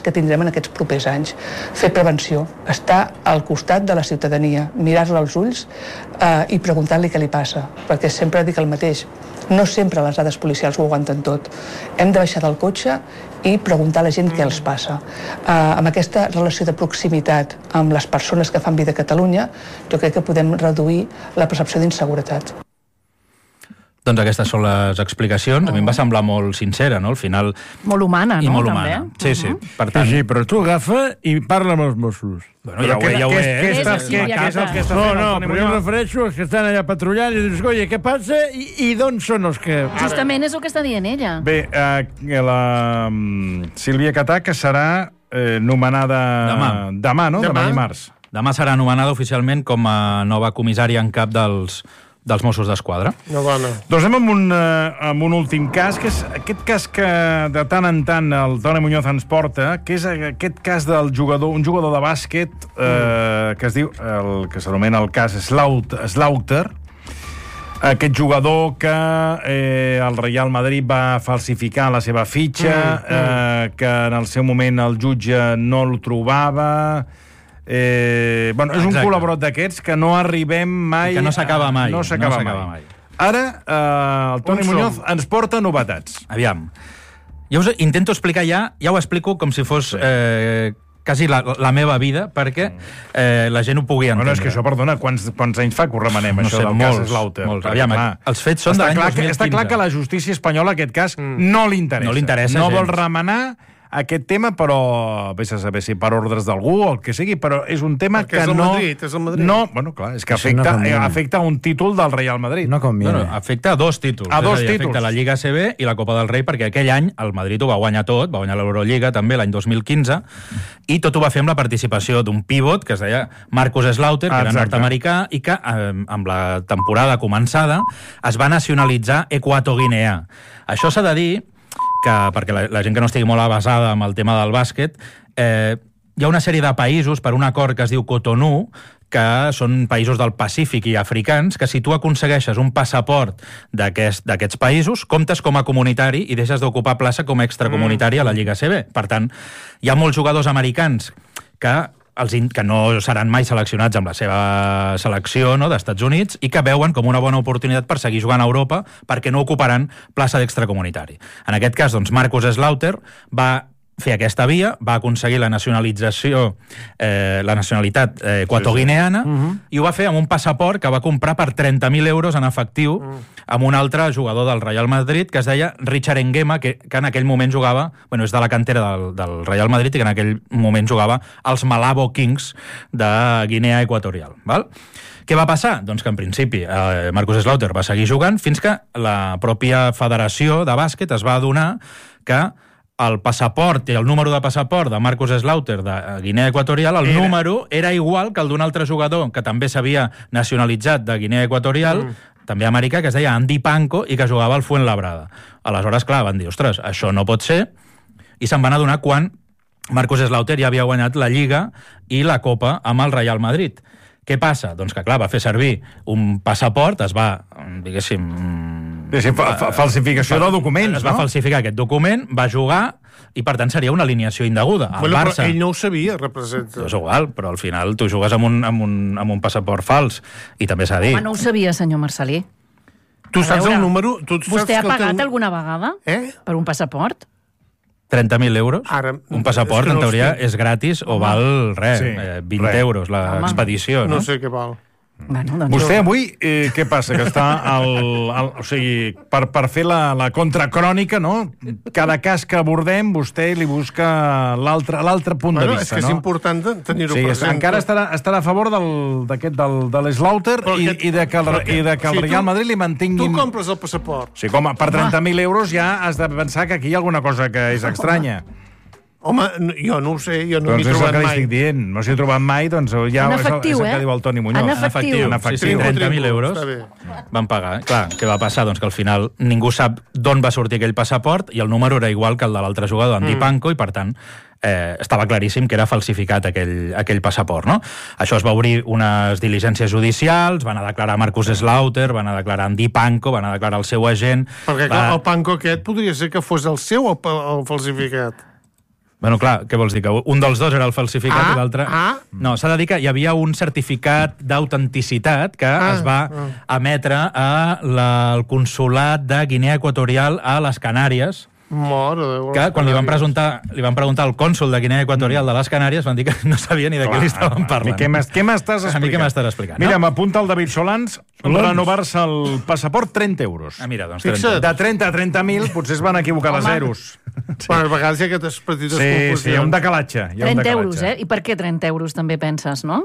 que tindrem en aquests propers anys. Fer prevenció, estar al costat de la ciutadania, mirar-la als ulls i preguntar-li què li passa, perquè sempre dic el mateix. No sempre les dades policials ho aguanten tot. Hem de baixar del cotxe i preguntar a la gent què els passa. Amb aquesta relació de proximitat amb les persones que fan vida a Catalunya, jo crec que podem reduir la percepció d'inseguretat. Doncs aquestes són les explicacions. A mi em va semblar molt sincera, no? Al final... Molt humana, no? I molt humana. Sí, sí. Per tant... Sí, però tu agafa i parla amb els Mossos. Bueno, ja ho és. Què és el que està fent? No, però jo em refereixo als que estan allà patrullant i dius, oye, què passa? I d'on són els que... Justament és el que està dient ella. Bé, la Sílvia Catà, que serà nomenada... Demà, no? Demà dimarts. Demà serà nomenada oficialment com a nova comissària en cap dels Mossos d'Esquadra. No, dona. Doncs anem amb un últim cas, que és aquest cas que de tant en tant el Toni Muñoz ens porta, que és aquest cas del jugador, un jugador de bàsquet que es diu, el que s'anomena el cas Slaughter, aquest jugador que el Real Madrid va falsificar la seva fitxa, que en el seu moment el jutge no el trobava... Bueno, és un col·laborat d'aquests que no arribem mai... Que no s'acaba mai. No s'acaba mai. Ara, el Toni Muñoz ens porta novetats. Aviam. Jo us intento explicar ja ho explico com si fos quasi la meva vida, perquè la gent ho pugui entendre. Bueno, és que això, perdona, quants anys fa que ho remenem, això del cas Slaughter? Molts. Aviam, els fets són de l'any 2015. Està clar que la justícia espanyola, aquest cas, no li interessa. No li interessa gens. No vol gens. remenar aquest tema, però vés a saber si per ordres d'algú o el que sigui, però és un tema perquè que no... és el Madrid. No, bueno, clar, és que afecta un títol del Real Madrid. No, afecta dos títols. Afecta la Lliga ACB i la Copa del Rei, perquè aquell any el Madrid ho va guanyar tot, va guanyar l'Eurolliga també l'any 2015, i tot ho va fer amb la participació d'un pivot que es deia Marcus Slaughter, que era nord-americà, i que amb la temporada començada es va nacionalitzar equatoguineà. Això s'ha de dir que, perquè la gent que no estigui molt avasada amb el tema del bàsquet, hi ha una sèrie de països, per un acord que es diu Cotonou, que són països del Pacífic i africans, que si tu aconsegueixes un passaport d'aquests països, comptes com a comunitari i deixes d'ocupar plaça com a extracomunitari a la Lliga ACB. Per tant, hi ha molts jugadors americans que no seran mai seleccionats amb la seva selecció, no, d'Estats Units, i que veuen com una bona oportunitat per seguir jugant a Europa perquè no ocuparan plaça d'extracomunitari. En aquest cas, doncs, Marcus Slaughter va fer aquesta via, va aconseguir la nacionalització, la nacionalitat equatoguineana, i ho va fer amb un passaport que va comprar per 30.000 euros en efectiu amb un altre jugador del Real Madrid que es deia Richard Nguema, que en aquell moment jugava, bueno, és de la cantera del Real Madrid i que en aquell moment jugava als Malabo Kings de Guinea Equatorial. Val? Què va passar? Doncs que en principi Marcus Slaughter va seguir jugant fins que la pròpia federació de bàsquet es va adonar que el passaport i el número de passaport de Marcus Slaughter de Guinea Equatorial, el número era igual que el d'un altre jugador que també s'havia nacionalitzat de Guinea Equatorial, també americà, que es deia Andy Panko i que jugava al Fuenlabrada. Aleshores, clar, van dir, ostres, això no pot ser, i se'n van adonar quan Marcus Slaughter ja havia guanyat la Lliga i la Copa amb el Real Madrid. Què passa? Doncs que, clar, va fer servir un passaport, es va, diguéssim... falsificació de documents, no? Es va falsificar aquest document, va jugar, i per tant seria una alineació indeguda. El Barça... Però ell no ho sabia, representa. És igual, però al final tu jugues amb un passaport fals, i també s'ha dit... Home, no ho sabia, senyor Marcelí. Tu saps el número... Vostè ha pagat alguna vegada per un passaport? 30.000 euros. Un passaport, en teoria, és gratis o val res, 20 euros l'expedició. No sé què val. Bueno, doncs vostè avui, què passa? Que està o sigui, per fer la contracrònica, no? Cada cas que abordem, vostè li busca l'altre punt de vista, és que és important tenir-ho present. Encara estarà a favor de l'Slaughter i de que el Real Madrid li mantingui... Tu compres el passaport. Sí, com per 30.000 euros ja has de pensar que aquí hi ha alguna cosa que és estranya. Home, jo no ho sé, jo no m'hi he trobat mai. Doncs és el que li estic dient, no s'hi he trobat mai, doncs ja és el que diu el Toni Muñoz. En efectiu. Sí, 30.000 euros van pagar. Clar, què va passar? Doncs que al final ningú sap d'on va sortir aquell passaport i el número era igual que el de l'altre jugador, Andy Panko, i per tant estava claríssim que era falsificat aquell passaport, no? Això es va obrir unes diligències judicials, van a declarar Marcus Slaughter, van a declarar Andy Panko, van a declarar el seu agent... Perquè el Panko aquest podria ser que fos el seu o el falsificat. Bueno, clar, què vols dir? Que un dels dos era el falsificat i l'altre... No, s'ha de dir que hi havia un certificat d'autenticitat que es va emetre al consulat de Guinea Equatorial a les Canàries, que quan li van preguntar al cònsol de Guinea Equatorial de les Canàries van dir que no sabia ni de què li estaven parlant. Què m'estàs explicant? A mi què m'estàs explicant? Mira, m'apunta el David Solans renovar-se el passaport 30 euros. Mira, doncs 30. De 30 a 30.000 potser es van equivocar de zeros. Bueno, a vegades hi ha aquestes petites confusions. Sí, hi ha un decalatge. 30 euros, eh? I per què 30 euros també penses, no?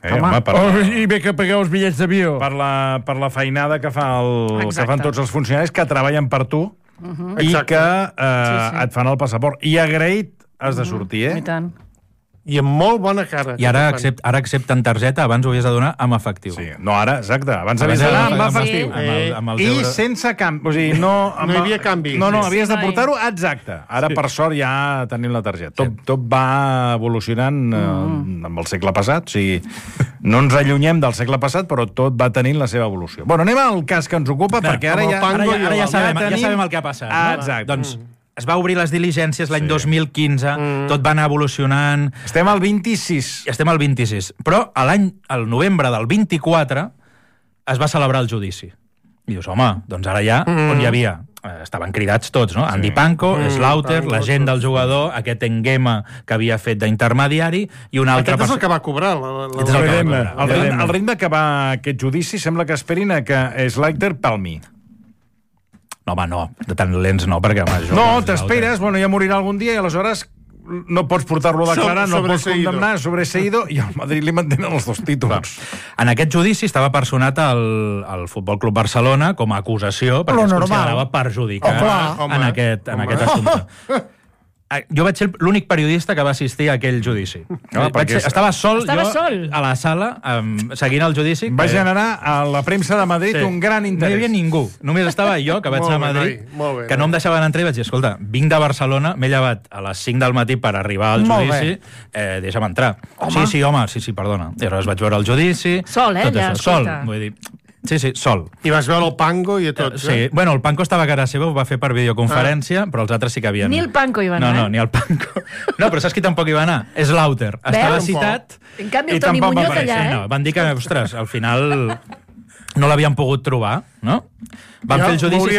I bé que pagueu els bitllets d'avió. Per la feinada que fan tots els funcionaris que treballen per tu i que et fan el passaport. I agraït has de sortir, I tant. I amb molt bona cara. I ara accepten targeta, abans ho havies de donar amb efectiu. Sí, no ara, exacte. Abans havies d'anar amb efectiu. I sense canvi. O sigui, no hi havia canvi. No, havies de portar-ho exacte. Ara, per sort, ja tenim la targeta. Tot va evolucionant amb el segle passat. O sigui, no ens allunyem del segle passat, però tot va tenint la seva evolució. Bueno, anem al cas que ens ocupa, perquè ara ja sabem el que ha passat. Exacte. Doncs es va obrir les diligències l'any 2015, tot va anar evolucionant... Estem al 26. Estem al 26. Però al novembre del 24 es va celebrar el judici. I dius, home, doncs ara ja, on hi havia? Estaven cridats tots, no? Andy Panko, Slaughter, la gent del jugador, aquest Nguema que havia fet d'intermediari, i un altre... Aquest és el que va cobrar. El ritme que va aquest judici sembla que esperin a que Slaughter palmi. No, home, no, de tan lents no, perquè... Home, no, t'esperes, bueno, ja morirà algun dia i aleshores no pots portar-lo a declarar, no pots condemnar, sobreseïdo, i al Madrid li mantenen els dos títols. En aquest judici estava personat el Futbol Club Barcelona com a acusació, perquè es considerava perjudicat en aquest assumpte. Jo vaig ser l'únic periodista que va assistir a aquell judici. Estava sol a la sala, seguint el judici. Va generar a la premsa de Madrid un gran interès. No hi havia ningú. Només estava jo, que vaig anar a Madrid, que no em deixaven entrar, i vaig dir, escolta, vinc de Barcelona, m'he llevat a les 5 del matí per arribar al judici, deixa'm entrar. Sí, home, perdona. I llavors vaig veure el judici... Sol, allà, sol, vull dir... Sí, sol. I vas veure el Panko i a tots, Sí, bueno, el Panko estava a casa seva, ho va fer per videoconferència, però els altres sí que havien... Ni el Panko hi va anar, No, ni el Panko. No, però saps qui tampoc hi va anar? Slaughter. Estava citat... En canvi, el Toni Muñoz allà, No, van dir que, ostres, al final no l'havien pogut trobar, no? Van fer el judici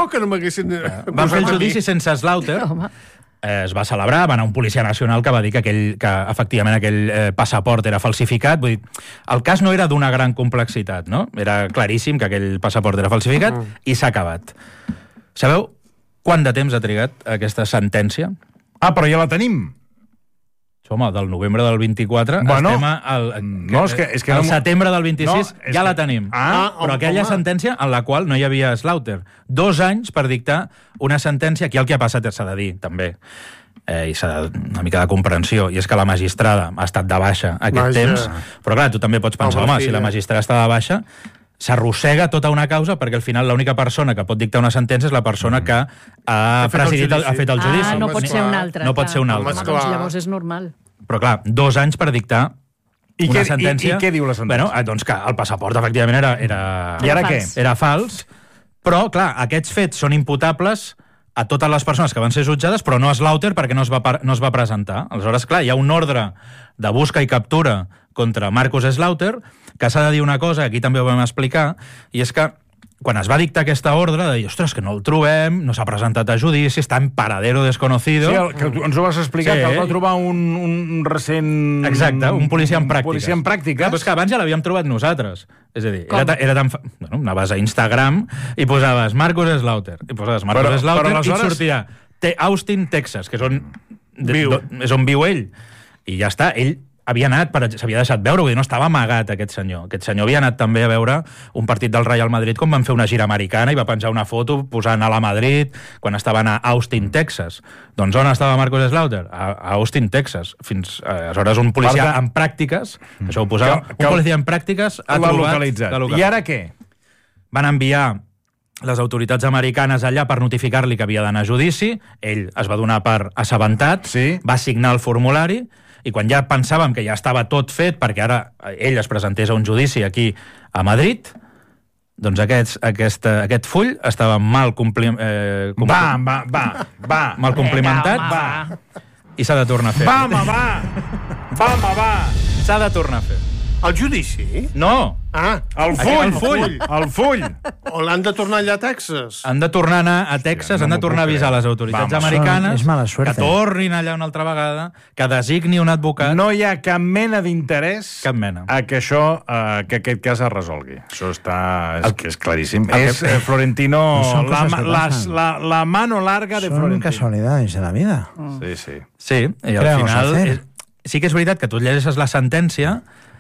sense Slaughter. Es va celebrar, va anar un policia nacional que va dir que efectivament aquell passaport era falsificat. Vull dir, el cas no era d'una gran complexitat, no? Era claríssim que aquell passaport era falsificat i s'ha acabat. Sabeu quant de temps ha trigat aquesta sentència? Però ja la tenim. Home, del novembre del 24 estem al setembre del 26, ja la tenim. Però aquella sentència en la qual no hi havia Slaughter. 2 anys per dictar una sentència. Aquí el que ha passat s'ha de dir, també, i s'ha de una mica de comprensió, i és que la magistrada ha estat de baixa aquest temps, però clar, tu també pots pensar, home, si la magistrada està de baixa, s'arrossega tota una causa, perquè al final l'única persona que pot dictar una sentència és la persona que ha fet el judici. No pot ser un altre. No pot ser un altre. Doncs llavors és normal. Però clar, 2 anys per dictar una sentència... I què diu la sentència? Bueno, doncs que el passaport efectivament era... I ara què? Era fals, però clar, aquests fets són imputables a totes les persones que van ser jutjades, però no a Slaughter perquè no es va presentar. Aleshores, clar, hi ha un ordre de busca i captura contra Marcus Slaughter, que s'ha de dir una cosa, aquí també ho vam explicar, i és que quan es va dictar aquesta ordre, de dir, ostres, que no el trobem, no s'ha presentat a judici, està en paradero desconocido... Sí, que ens ho vas explicar, que el va trobar un recent... Exacte, un policia en pràctiques. Policia en pràctiques. Però és que abans ja l'havíem trobat nosaltres. És a dir, era tan... Bueno, anaves a Instagram i posaves Marcus Slaughter, i posaves Marcus Slaughter i et sortia Austin, Texas, que és on viu ell. I ja està, ell havia anat, s'havia deixat veure, vull dir, no estava amagat aquest senyor. Aquest senyor havia anat també a veure un partit del Real Madrid quan van fer una gira americana i va penjar una foto posant a la Madrid quan estaven a Austin, Texas. Doncs on estava Marcus Slaughter? A Austin, Texas. Fins aleshores un policia en pràctiques, això ho posava, un policia en pràctiques ha trobat... localitzat. I ara què? Van enviar les autoritats americanes allà per notificar-li que havia d'anar a judici, ell es va donar per assabentat, va signar el formulari, i quan ja pensàvem que ja estava tot fet perquè ara ell es presentés a un judici aquí a Madrid, doncs aquest full estava mal complimentat I s'ha de tornar a fer. Va! S'ha de tornar a fer. El judici? No! El full! O l'han de tornar allà a Texas? Han de tornar a anar a Texas, han de tornar a avisar les autoritats americanes és mala suerte. que tornin allà una altra vegada, que designi un advocat. No hi ha cap mena d'interès Cap mena. a que aquest cas es resolgui. Això és claríssim. És Florentino, Són coses que passen. la mano larga de Son Florentino. casualidades de la vida. Sí. Sí, i al final... Sí que és veritat que tu llegeixes la sentència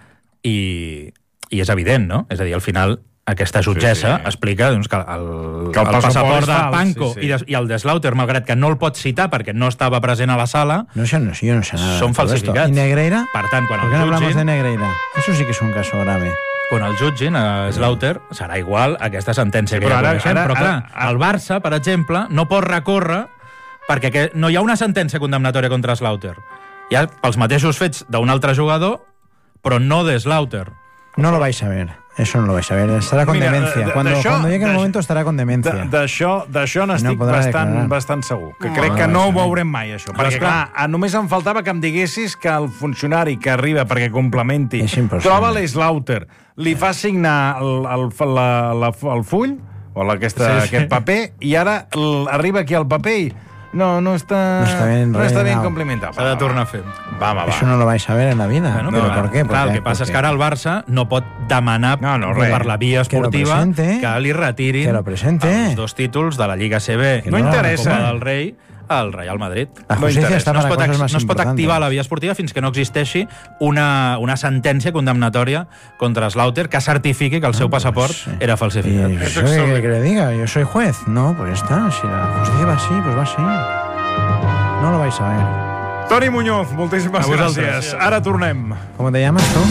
i és evident, no? És a dir, al final aquesta jutgessa explica doncs, que el passaport de Panko i el de Slaughter, malgrat que no el pot citar perquè no estava present a la sala, yo no sé nada. Són falsificats. ¿Y Negreira? Per tant, quan ¿Por qué no hablamos de jutgin, Negreira? Eso sí que es un caso grave. quan el jutgin a Slaughter, serà igual aquesta sentència que però ja ara- coneixem. ara- Però clar, ara- el Barça, per exemple, no pot recórrer perquè no hi ha una sentència condemnatòria contra Slaughter. Hi ha pels mateixos fets d'un altre jugador, però no de Slaughter. No lo vais a ver. Eso no lo vais a ver. Estará con demencia. Cuando llegue el momento estarà con demencia. D'això n'estic bastant segur. Que crec que no ho veurem mai, això. Perquè, clar, només em faltava que em diguessis que el funcionari que arriba perquè complementi troba l'Slaughter, li fa signar el full, o aquest paper, i ara arriba aquí el paper i no està ben complementat. S'ha de tornar a fer. Eso no lo vais a ver en la vida. Bueno, ¿Pero por qué? Clar, el que passa és que ara el Barça no pot demanar per la via esportiva que li retirin els 2 títols de la Lliga CB. No interessa. Del Rei al Real Madrid. La justicia está para cosas más no es pot importantes. activar la via esportiva fins que no existeixi una sentència condemnatòria contra Slaughter que certifiqui que el seu passaport era falsificat. ¿Y eso que le diga? ¿Yo soy juez? No, pues ya está. Si la justicia va así, pues va así. No lo vais a ver. Toni Muñoz, moltíssimes gràcies. Ara tornem. ¿Cómo te llamas tú?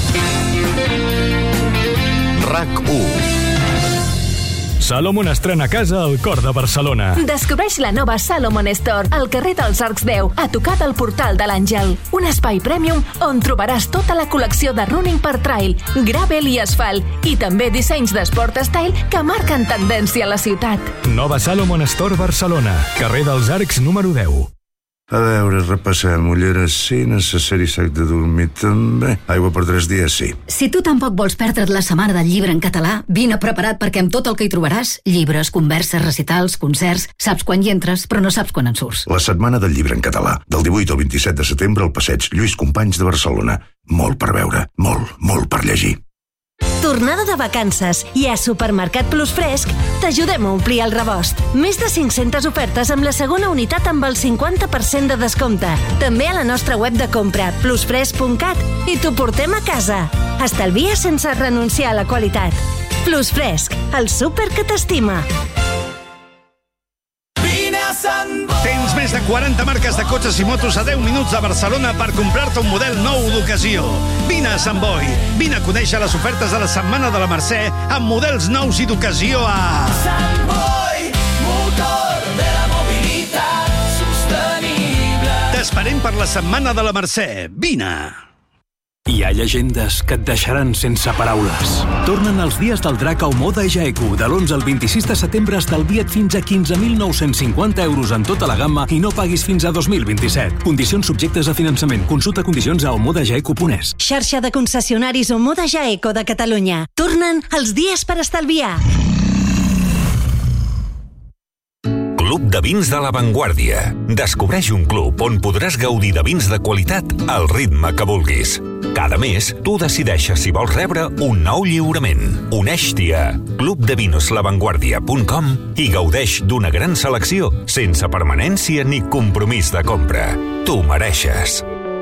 RAC1. Salomon estrena casa al cor de Barcelona. Descobreix la nova Salomon Store al carrer dels Arcs 10, a tocar del Portal de l'Àngel. Un espai premium on trobaràs tota la col·lecció de running per trail, gravel i asfalt, i també dissenys d'esport style que marquen tendència a la ciutat. Nova Salomon Store Barcelona, carrer dels Arcs número 10. A veure, repassem. Ulleres sí, necessari sac de dormir també. Aigua per 3 dies sí. Si tu tampoc vols perdre't la setmana del llibre en català, vine preparat perquè amb tot el que hi trobaràs, llibres, converses, recitals, concerts, saps quan hi entres, però no saps quan en surts. La setmana del llibre en català, del 18 al 27 de setembre al passeig Lluís Companys de Barcelona. Molt per veure, molt per llegir. Tornada de vacances i a Supermercat Plus Fresc t'ajudem a omplir el rebost. Més de 500 ofertes amb la segona unitat amb el 50% de descompte. També a la nostra web de compra, plusfresc.cat, i t'ho portem a casa. Estalvia sense renunciar a la qualitat. Plus Fresc, el súper que t'estima. Tens més de 40 marques de cotxes i motos a 10 minuts de Barcelona per comprar-te un model nou d'ocasió. Vine a Sant Boi. Vine a conèixer les ofertes de la Setmana de la Mercè amb models nous i d'ocasió a... Sant Boi, motor de la mobilitat sostenible. T'esperem per la Setmana de la Mercè. Vine. Hi ha llegendes que et deixaran sense paraules. Tornen els dies del Drac a Moda Jaeku. De l'11 al 26 de setembre estalvia't fins a 15.950 euros en tota la gamma i no paguis fins a 2027. Condicions subjectes a finançament. Consulta condicions a omodajaeku.es. Xarxa de concessionaris Omoda Jaeco de Catalunya. Tornen els dies per estalviar. Club de vins de La Vanguardia. Descobreix un club on podràs gaudir de vins de qualitat al ritme que vulguis. Cada mes, tu decideixes si vols rebre un nou lliurament. Uneix-t'hi a clubdevinslavanguardia.com i gaudeix d'una gran selecció sense permanència ni compromís de compra. Tu mereixes.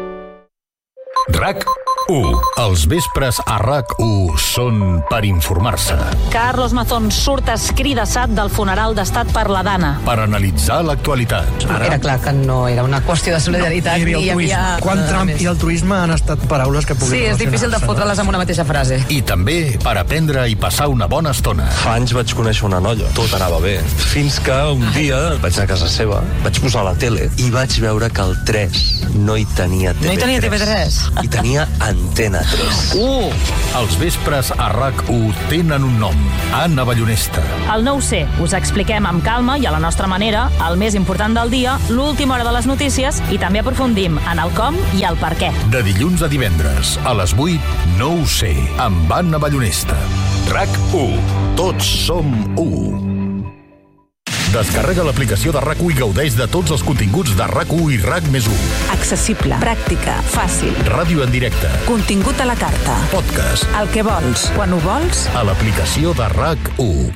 RAC1. Els vespres a RAC1 són per informar-se. Carlos Mazón surt escridassat del funeral d'estat per la Dana. Per analitzar l'actualitat. Era clar que no era una qüestió de solidaritat. No, hi havia quan Trump i altruisme han estat paraules que puguin... Sí, és difícil de fotre-les en una mateixa frase. I també per aprendre i passar una bona estona. Fa anys vaig conèixer una noia, tot anava bé. Fins que un dia vaig anar a casa seva, vaig posar la tele i vaig veure que el 3 no hi tenia TV3. No hi tenia TV3? I tenia Antena 3. Els vespres a RAC1 tenen un nom. Anna Ballonesta. El no ho sé. Us expliquem amb calma i a la nostra manera el més important del dia, l'última hora de les notícies i també aprofundim en el com i el per què. De dilluns a divendres, a les 8, no ho sé, amb Anna Ballonesta. RAC1. Tots som 1. Descarrega l'aplicació de RAC1 i gaudeix de tots els continguts de RAC1 i RAC+1. Accessible, pràctica, fàcil. Ràdio en directe. Contingut a la carta. Podcast. El que vols, quan ho vols. A l'aplicació de RAC1.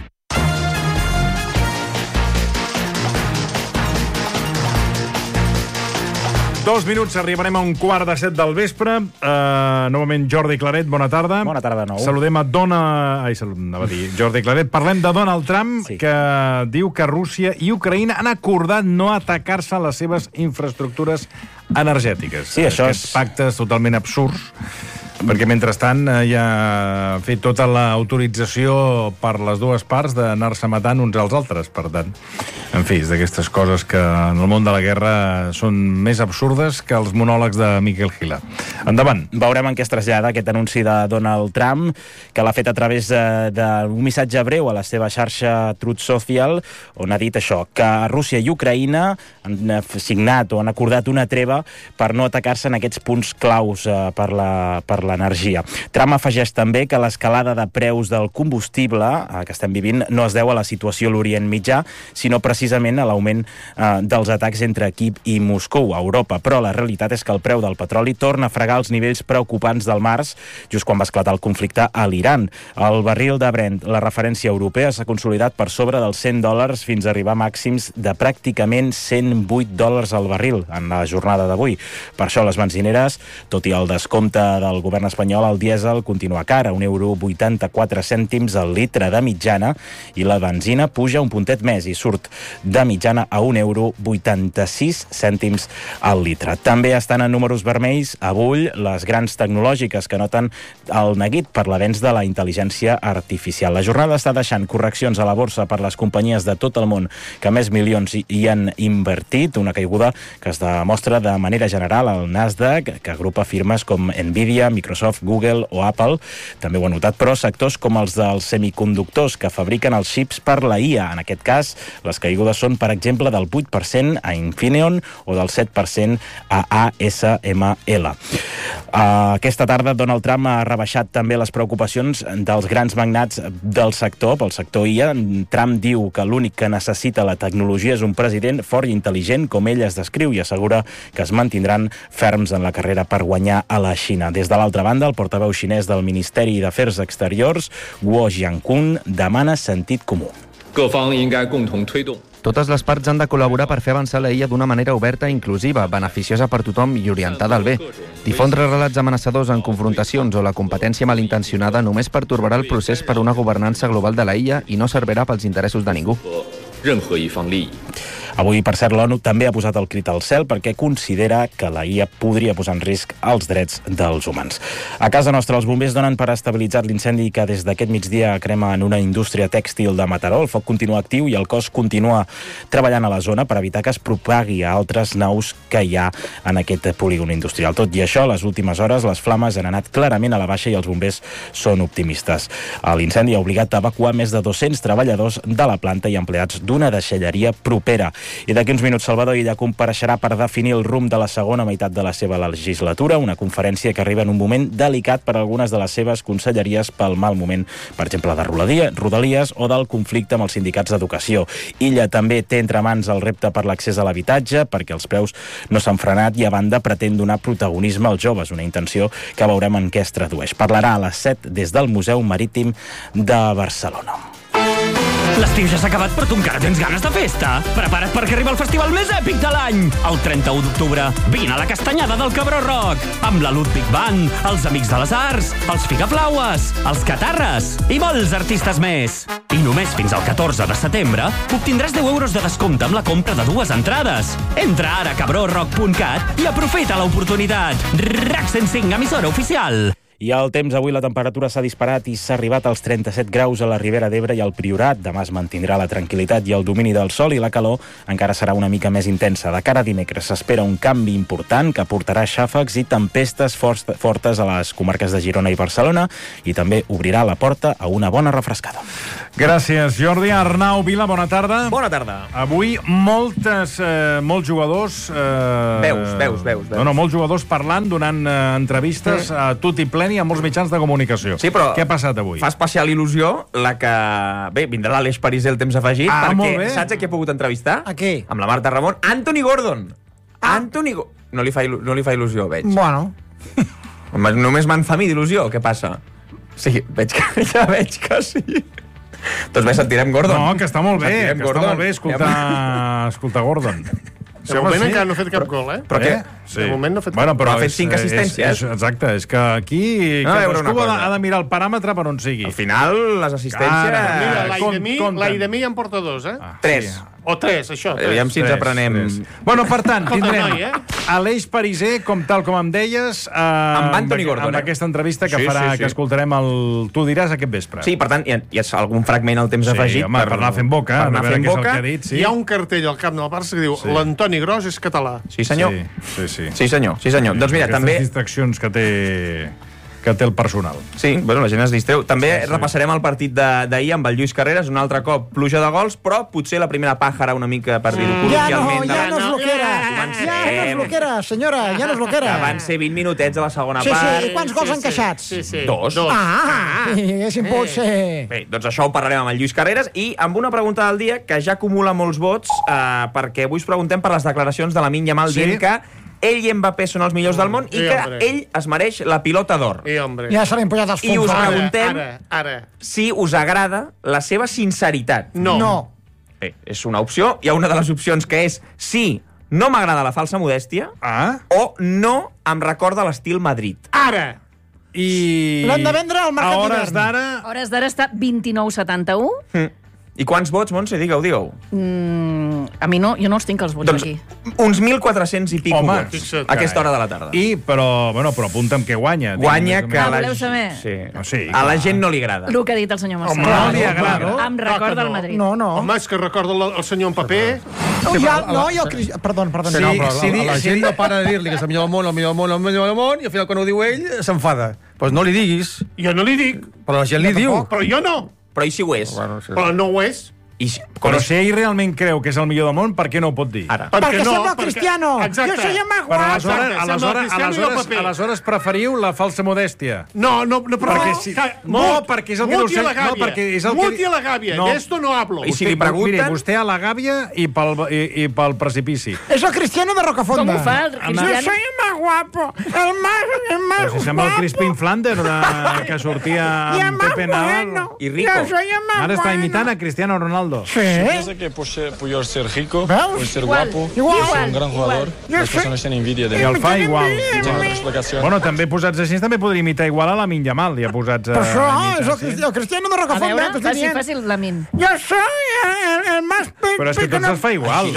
Dos minuts, arribarem a 6:45 del vespre. Novament, Jordi Claret, bona tarda. Bona tarda de nou. Saludem a Jordi Claret. Parlem de Donald Trump, que diu que Rússia i Ucraïna han acordat no atacar-se a les seves infraestructures energètiques. Sí, això Aquests pactes totalment absurds, perquè mentrestant hi ha fet tota l'autorització per les dues parts d'anar-se matant uns als altres. Per tant, en fi, és d'aquestes coses que en el món de la guerra són més absurdes que els monòlegs de Miquel Gila. Endavant. Veurem en què es trasllada aquest anunci de Donald Trump, que l'ha fet a través d'un missatge breu a la seva xarxa Truth Social, on ha dit això, que Rússia i Ucraïna han signat o han acordat una treva per no atacar-se en aquests punts claus per l'energia. Trump afegeix també que l'escalada de preus del combustible que estem vivint no es deu a la situació a l'Orient Mitjà, sinó precisament a l'augment dels atacs entre Kíev i Moscou a Europa. Però la realitat és que el preu del petroli torna a fregar els nivells preocupants del març, just quan va esclatar el conflicte a l'Iran. El barril de Brent, la referència europea, s'ha consolidat per sobre dels $100 fins a arribar a màxims de pràcticament $108 al barril en la jornada d'avui. Per això les benzineres, tot i el descompte del govern espanyol, el dièsel continua car, a €1,84 al litre de mitjana, i la benzina puja un puntet més i surt de mitjana a €1,86 al litre. També estan en números vermells avui les grans tecnològiques que noten el neguit per l'avenç de la intel·ligència artificial. La jornada està deixant correccions a la borsa per les companyies de tot el món que més milions hi han invertit, una caiguda que es demostra de manera general al Nasdaq, que agrupa firmes com Nvidia, Microsoft, Google o Apple. També ho ha notat, però, sectors com els dels semiconductors que fabriquen els xips per la IA. En aquest cas, les caigudes són, per exemple, del 8% a Infineon o del 7% a ASML. Aquesta tarda, Donald Trump ha rebaixat també les preocupacions dels grans magnats del sector, pel sector IA. Trump diu que l'únic que necessita la tecnologia és un president fort i intel·ligent, com ell es descriu, i assegura que es mantindran ferms en la carrera per guanyar a la Xina. Des de l'altra banda, el portaveu xinès del Ministeri d'Afers Exteriors, Guo Jiankun, demana sentit comú. Totes les parts han de col·laborar per fer avançar la IA d'una manera oberta i inclusiva, beneficiosa per tothom i orientada al bé. Difondre relats amenaçadors en confrontacions o la competència malintencionada només pertorbarà el procés per una governança global de la IA i no servirà pels interessos de ningú. Avui, per cert, l'ONU també ha posat el crit al cel perquè considera que la IA podria posar en risc els drets dels humans. A casa nostra, els bombers donen per estabilitzat l'incendi que des d'aquest migdia crema en una indústria tèxtil de Mataró. El foc continua actiu i el cos continua treballant a la zona per evitar que es propagui a altres naus que hi ha en aquest polígon industrial. Tot i això, a les últimes hores, les flames han anat clarament a la baixa i els bombers són optimistes. L'incendi ha obligat a evacuar més de 200 treballadors de la planta i empleats d'una deixalleria propera. I d'aquí uns minuts, Salvador Illa compareixerà per definir el rumb de la segona meitat de la seva legislatura, una conferència que arriba en un moment delicat per a algunes de les seves conselleries pel mal moment, per exemple, de Rodalies o del conflicte amb els sindicats d'educació. Illa també té entre mans el repte per l'accés a l'habitatge, perquè els preus no s'han frenat i, a banda, pretén donar protagonisme als joves, una intenció que veurem en què es tradueix. Parlarà a les 7 des del Museu Marítim de Barcelona. L'estiu ja s'ha acabat, però tu encara tens ganes de festa. Prepara't perquè arriba el festival més èpic de l'any. El 31 d'octubre, vine a la Castanyada del Cabró Rock, amb la Ludwig Band, els Amics de les Arts, els Figaflaues, els Catarres i molts artistes més. I només fins al 14 de setembre obtindràs 10 euros de descompte amb la compra de 2 entrades. Entra ara a cabrorock.cat i aprofita l'oportunitat. RAC 105, emissora oficial. I el temps, avui la temperatura s'ha disparat i s'ha arribat als 37 graus a la Ribera d'Ebre i al Priorat. Demà es mantindrà la tranquil·litat i el domini del sol i la calor encara serà una mica més intensa. De cara a dimecres s'espera un canvi important que portarà xàfecs i tempestes fortes a les comarques de Girona i Barcelona i també obrirà la porta a una bona refrescada. Gràcies, Jordi. Arnau Vila, bona tarda. Bona tarda. Avui molts jugadors... Veus. No, molts jugadors parlant, donant entrevistes a tot i ple i a molts mitjans de comunicació. Sí, però què ha passat avui? Fa especial il·lusió la que... Bé, vindrà l'Aleix Pariser el temps afegit, perquè saps a qui he pogut entrevistar? A qui? Amb la Marta Ramon. Anthony Gordon. No li fa il·lusió, veig. Bueno. Només me'n fa a mi d'il·lusió, què passa? Sí, ja veig que sí. Doncs bé, sentirem Gordon. No, que està molt bé, escoltar Gordon. De moment encara no ha fet cap gol, Però què? De moment no ha fet cap gol. Però ha fet 5 assistències. Exacte, és que aquí cadascú ha de mirar el paràmetre per on sigui. Al final, les assistències... Mira, l'Aidemí en porta 2, 3. O 3, això. Aviam si ens aprenem... Bueno, per tant, tindrem Aleix Pariser, com em deies, amb Anthony Gordon, amb aquesta entrevista que farà, que escoltarem Tu diràs aquest vespre. Sí, per tant, hi ha algun fragment al temps afegit. Per anar fent boca, per anar fent boca. Hi ha un cartell al camp del Barça que diu l'Antoni Gros és català. Sí, senyor. Sí, senyor. Doncs mira, també... Aquestes distraccions que té el personal. Sí, bueno, la gent es distreu. També repassarem el partit d'ahir amb el Lluís Carreras, un altre cop pluja de gols, però potser la primera pàjara una mica, per dir-ho col·loquialment. Ja no és loquera, senyora, ja no és loquera. Van ser 20 minutets a la segona part. Sí, i quants gols encaixats? 2. Diguéssim, pot ser. Bé, doncs això ho parlarem amb el Lluís Carreras i amb una pregunta del dia que ja acumula molts vots, perquè avui us preguntem per les declaracions de Lamine Yamal dient que ell i Mbappé són els millors del món i que ell es mereix la pilota d'or. Ja se l'han pujat els fons. I us preguntem si us agrada la seva sinceritat. No. Bé, és una opció. Hi ha una de les opcions que és sí, no m'agrada la falsa modèstia, o no em recorda l'estil Madrid. I... L'hem de vendre al mercat d'hivern. A hores d'ara està 29,71. I quants vots, Montse? Digueu. A mi no, jo no els tinc els vots aquí. Uns 1.400 i pico vots a aquesta hora de la tarda. Però apunta'm que guanya. Guanya que a la gent... A la gent no li agrada. El que ha dit el senyor Marcel. No li agrada. Em recorda el Madrid. No. Home, és que recorda el senyor Mbappé. Perdó. La gent no para de dir-li que és el millor del món, i al final quan ho diu ell s'enfada. Doncs no li diguis. Jo no li dic. Però la gent li diu. Però jo no. Però i si ho és? Però no ho és. Però si ell realment creu que és el millor del món, per què no ho pot dir? Perquè sembla Cristiano. Exacte. Jo soy el más guapo. Aleshores preferiu la falsa modèstia. No preferiu. Perquè és el que... Muti a la gàbia. De esto no hablo. I si li pregunten... Mire, vostè a la gàbia i pel precipici. És el Cristiano de Rocafonda. Com ho fa el Cristiano? Yo soy el más guapo. El más Però si sembla el Crispin Flanders, que sortia amb Pepe Navarro. I Rico. Ara està imitant a Cristiano Ronaldo. Sí. Piensa que por ser rico, por ser guapo, ser un gran jugador, las personas tienen envidia de I el fa igual. Bueno, també posats així, també podria imitar igual a Lamine Yamal, ja posats... Però això, és el Cristiano de Rocafonda. A veure, faci el Lamine. Yo soy el más... Però és que tots els fa igual.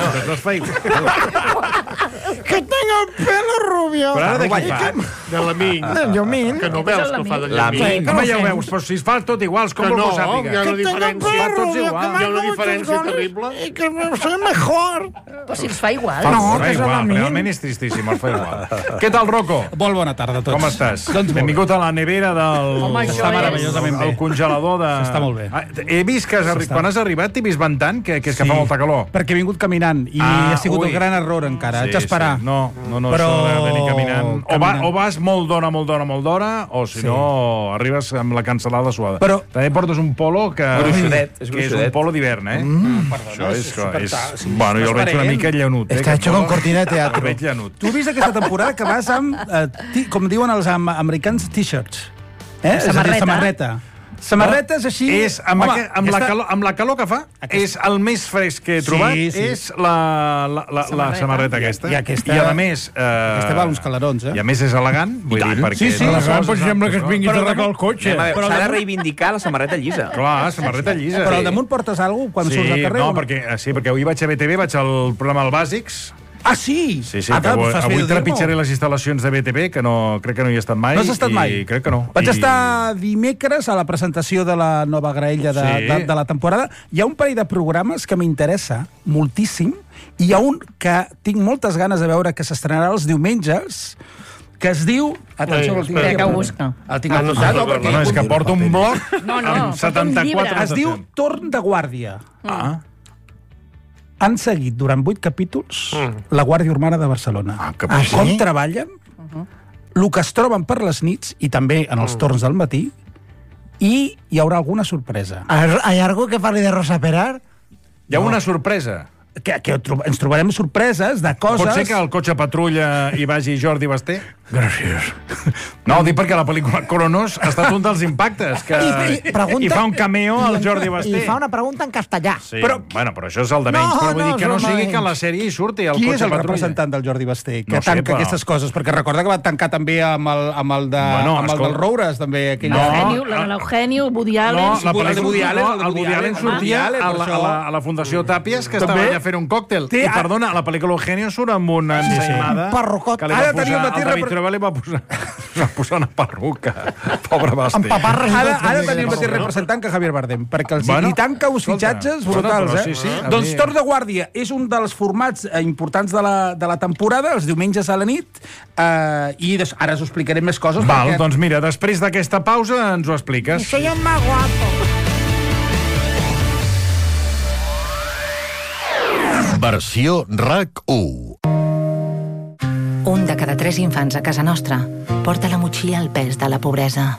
Que tengo el pelo rubio. Però ara de qui fa? De Lamine. Del Llamin. Que no veus que fa de Llamin. Home, ja ho veus, però si es fa tot iguals, com vol que ho sàpiga? Hi ha una diferència. Tots igual. Hi ha una diferència terrible. I que soy mejor. Però si els fa igual. Fa igual, realment és tristíssim, els fa igual. Què tal, Rocco? Molt bona tarda a tots. Com estàs? Benvingut a la nevera del... Està meravellosament bé. El congelador de... Està molt bé. He vist que quan has arribat t'he vist ventant, que és que fa molta calor. Perquè he vingut caminant i ha sigut un gran error encara. Haig d'esperar. No, això de venir caminant. O vas molt d'hora, o si no, arribes amb la cancel·lada suada. Però també portes un polo que és un polo d'hivern, Això és... Bueno, jo el veig una mica llanut. Està hecho con cortina de teatro. El veig llanut. Tu has vist aquesta temporada que vas amb, com diuen els americans, t-shirts. Samarreta. Samarretes així... Amb la calor que fa, és el més fresc que he trobat, és la samarreta aquesta. I a més... Aquesta val uns calarons, I a més és elegant, vull dir, perquè... Sí, elegant, per exemple, que es vinguis a arreglar el cotxe. S'ha de reivindicar la samarreta llisa. Clar, samarreta llisa. Però al damunt portes alguna cosa quan surts al carrer? Sí, perquè avui vaig a BTV, vaig al programa El Bàsics, Ah, sí? Sí, que avui trepitjaré les instal·lacions de BTV, que crec que no hi he estat mai. No has estat mai? Crec que no. Vaig estar dimecres a la presentació de la nova graella de la temporada. Hi ha un parell de programes que m'interessa moltíssim, i hi ha un que tinc moltes ganes de veure, que s'estrenarà els diumenges, que es diu... Atenció, el tinc que ho busca. El tinc anotat, no, és que porta un bloc amb 74... Es diu Torn de Guàrdia. Han seguit durant 8 capítols la Guàrdia Urbana de Barcelona. Com treballen, el que es troben per les nits, i també en els torns del matí, i hi haurà alguna sorpresa. ¿Hay algo que parli de Rosa Perar? Hi ha una sorpresa. Que ens trobarem sorpreses de coses... Pot ser que el cotxe patrulla hi vagi Jordi Basté? Gràcies. No, ho dic perquè la pel·lícula Cronos ha estat un dels impactes, que i fa un cameo al Jordi Basté. I fa una pregunta en castellà. Sí, però això és el de menys, però vull dir que no sigui que a la sèrie hi surti el Qui cotxe és el patrulla. representant del Jordi Basté que tanca aquestes coses? Perquè recorda que va tancar també amb el del Roures, també. La de l'Eugenio, Woody Allen... El Woody Allen sortia a la Fundació Tàpies, que estava allà fent un còctel. I perdona, la pel·lícula Eugenio surt amb una ensaïmada que li va posar una perruca. Pobre Basté. Ara tenim el mateix representant que Javier Bardem, perquè li tanca uns fitxatges brutals, Doncs Torn de Guàrdia és un dels formats importants de la temporada, els diumenges a la nit, i ara us explicaré més coses. Val, doncs mira, després d'aquesta pausa ens ho expliques. Soy el más guapo. Versió RAC1. Un de cada 3 infants a casa nostra porta la motxilla al pes de la pobresa.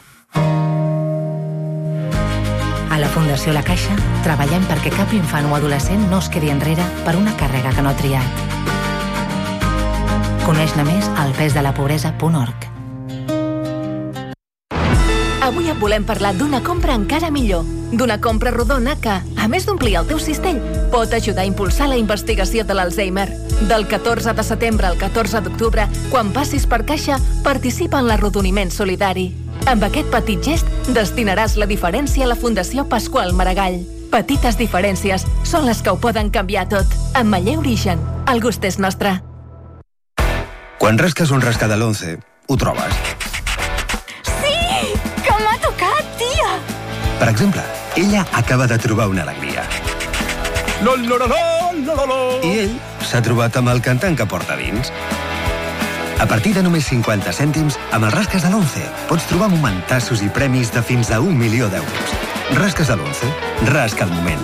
A la Fundació La Caixa treballem perquè cap infant o adolescent no es quedi enrere per una càrrega que no ha triat. Coneix-ne més al pesdelapobresa.org. Avui et volem parlar d'una compra encara millor. D'una compra rodona que, a més d'omplir el teu cistell, pot ajudar a impulsar la investigació de l'Alzheimer. Del 14 de setembre al 14 d'octubre, quan passis per Caixa, participa en l'arrodoniment solidari. Amb aquest petit gest, destinaràs la diferència a la Fundació Pasqual Maragall. Petites diferències són les que ho poden canviar tot. Ametller Origen. El gust és nostre. Quan rasques un rasca de l'11, ho trobes. Sí! Que m'ha tocat, tia! Per exemple, ella acaba de trobar una alegria. I ell s'ha trobat amb el cantant que porta dins. A partir de només 50 cèntims, amb els rasques de l'11 pots trobar momentassos i premis de fins a 1 milió d'euros. Rasques de l'11. Rasca el moment.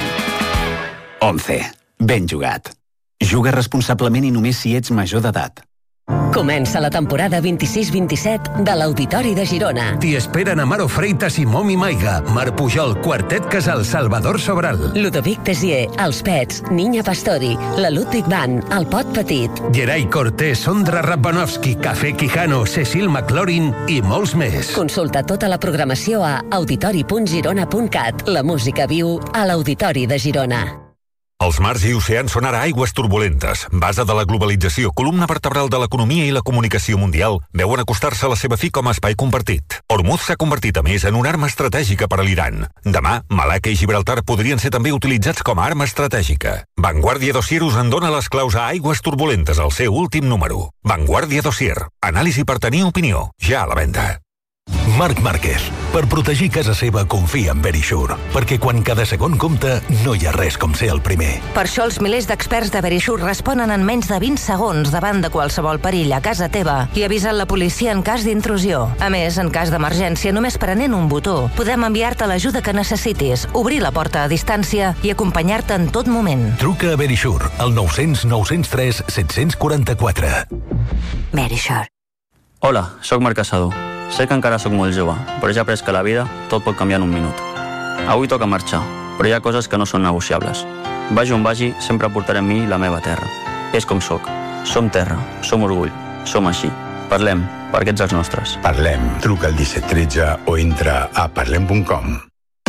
11. Ben jugat. Juga responsablement i només si ets major d'edat. Comença la temporada 26-27 de l'Auditori de Girona. T'hi esperen Amaro Freitas i Momi Maiga, Mar Pujol, Quartet Casal, Salvador Sobral. Ludovic Tessier, Els Pets, Niña Pastori, la Ludwig Band, El Pot Petit. Gerai Cortés, Sondra Rabanovski, Café Quijano, Cecil McLaurin i molts més. Consulta tota la programació a auditori.girona.cat. La música viu a l'Auditori de Girona. Els mars i oceans són ara aigües turbulentes. Base de la globalització, columna vertebral de l'economia i la comunicació mundial, veuen acostar-se a la seva fi com a espai compartit. Hormuz s'ha convertit, a més, en una arma estratègica per a l'Iran. Demà, Malacca i Gibraltar podrien ser també utilitzats com a arma estratègica. Vanguardia Dossier us en dona les claus a aigües turbulentes, al seu últim número. Vanguardia Dossier. Anàlisi per tenir opinió. Ja a la venda. Marc Márquez. Per protegir casa seva, confia en Verisure. Perquè quan cada segon compta, no hi ha res com ser el primer. Per això els milers d'experts de Verisure responen en menys de 20 segons davant de qualsevol perill a casa teva i avisen la policia en cas d'intrusió. A més, en cas d'emergència, només prenent un botó, podem enviar-te l'ajuda que necessitis, obrir la porta a distància i acompanyar-te en tot moment. Truca a Verisure, al 900 903 744. Verisure. Hola, sóc Marc Casado. Sé que encara sóc molt jove, però ja he après que la vida tot pot canviar en un minut. Avui toca marxar, però hi ha coses que no són negociables. Vagi on vagi, sempre portaré amb mi la meva terra. És com sóc. Som terra, som orgull, som així. Parlem, perquè ets els nostres. Parlem. Truca al 1713 o entra a parlem.com.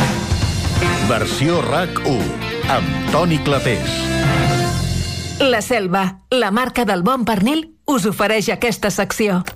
Versió RAC1, amb Toni Clapés. La Selva, la marca del bon pernil, us ofereix aquesta secció.